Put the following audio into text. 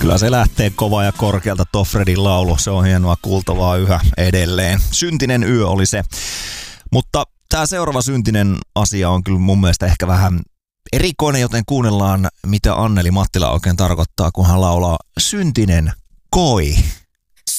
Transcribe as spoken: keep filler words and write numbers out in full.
Kyllä se lähtee kova ja korkealta Toffredin laulu. Se on hienoa kuultavaa yhä edelleen. Syntinen yö oli se. Mutta tämä seuraava syntinen asia on kyllä mun mielestä ehkä vähän erikoinen, joten kuunnellaan, mitä Anneli Mattila oikein tarkoittaa, kun hän laulaa syntinen koi.